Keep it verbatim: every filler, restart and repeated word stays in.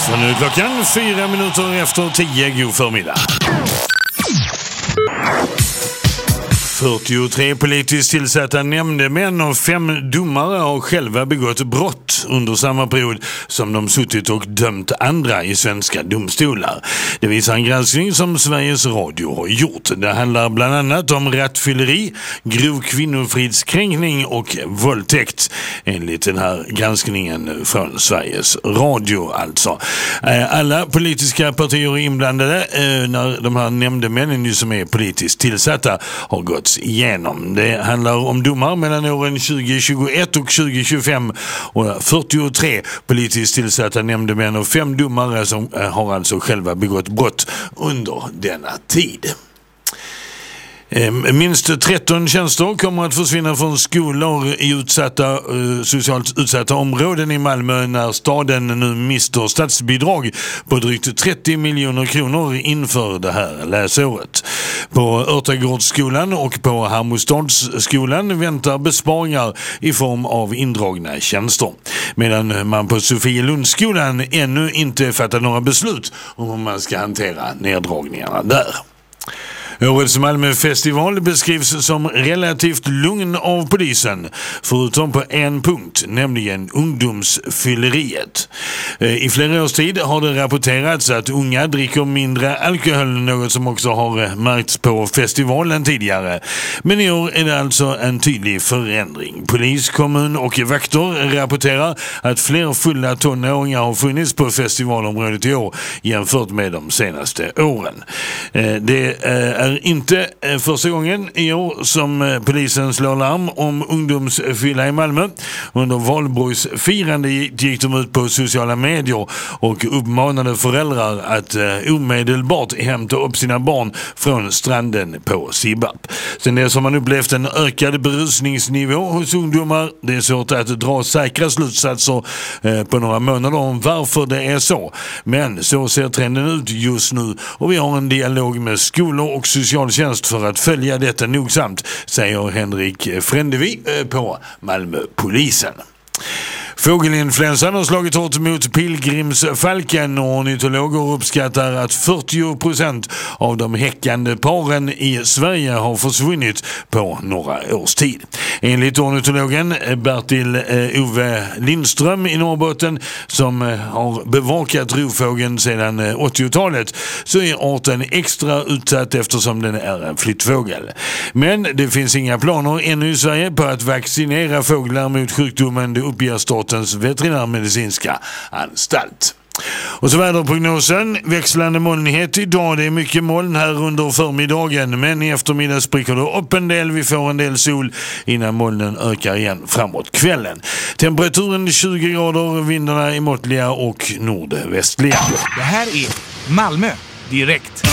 Så nu är klockan fyra minuter efter tio. God förmiddag. fyrtiotre politiskt tillsatta nämndemän och fem domare har själva begått brott under samma period som de suttit och dömt andra i svenska domstolar. Det visar en granskning som Sveriges Radio har gjort. Det handlar bland annat om rattfylleri, grov kvinnofridskränkning och våldtäkt, enligt den här granskningen från Sveriges Radio alltså. Alla politiska partier är inblandade när de här nämndemännen som är politiskt tillsatta har gått igenom. Det handlar om domar mellan åren tjugo tjugoett och tjugo tjugofem och fyrtiotre politiskt tillsatta nämndemän och fem domare som har alltså själva begått brott under denna tid. Minst tretton tjänster kommer att försvinna från skolor i utsatta, socialt utsatta områden i Malmö när staden nu mister statsbidrag på drygt trettio miljoner kronor inför det här läsåret. På Örtagårdsskolan och på Harmostadsskolan väntar besparingar i form av indragna tjänster. Medan man på Sofielundsskolan ännu inte fattat några beslut om hur man ska hantera neddragningarna där. Årets Malmöfestival beskrivs som relativt lugn av polisen, förutom på en punkt, nämligen ungdomsfylleriet. I flera års tid har det rapporterats att unga dricker mindre alkohol, något som också har märkts på festivalen tidigare. Men i år är det alltså en tydlig förändring. Polis, kommun och vakter rapporterar att fler fulla tonåringar har funnits på festivalområdet i år jämfört med de senaste åren. Det är är inte första gången i år som polisen slår larm om ungdomsfylla i Malmö. Under valborgsfirande gick de ut på sociala medier och uppmanade föräldrar att omedelbart hämta upp sina barn från stranden på Sibbarp. Sen dess har man upplevt en ökad berusningsnivå hos ungdomar. Det är svårt att dra säkra slutsatser på några månader om varför det är så. Men så ser trenden ut just nu och vi har en dialog med skolor och socialtjänst för att följa detta nogsamt, säger Henrik Frändevi på Malmöpolisen. Fågelinfluensan har slagit hårt mot pilgrimsfalken och ornitologer uppskattar att fyrtio procent av de häckande paren i Sverige har försvunnit på några års tid. Enligt ornitologen Bertil eh, Ove Lindström i Norrbotten, som eh, har bevakat rovfågeln sedan eh, åttiotalet, så är arten extra utsatt eftersom den är en flyttfågel. Men det finns inga planer ännu i Sverige på att vaccinera fåglar mot sjukdomen, det uppger Statens veterinärmedicinska anstalt. Och så väderprognosen, växlande molnighet idag. Det är mycket moln här under förmiddagen, men i eftermiddag spricker det upp en del. Vi får en del sol innan molnen ökar igen framåt kvällen. Temperaturen tjugo grader, vindarna är måttliga och nordvästliga. Det här är Malmö direkt.